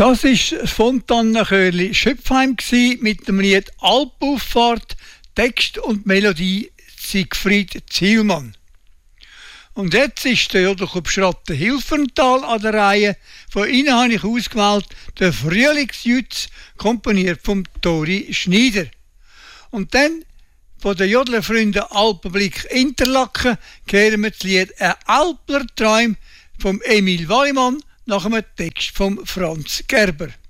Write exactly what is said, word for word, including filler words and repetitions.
Das war das Fontannenchörli Schöpfheim mit dem Lied Alpauffahrt, Text und Melodie Siegfried Zielmann. Und jetzt ist der Jodokup Schratte Hilferntal an der Reihe. Von ihnen habe ich ausgewählt den Frühlingsjütz, komponiert vom Tori Schneider. Und dann von den Jodlerfreunden Alpenblick Interlaken hören wir das Lied «Ein Alpler Träum» vom Emil Wallimann nach einem Text von Franz Gerber.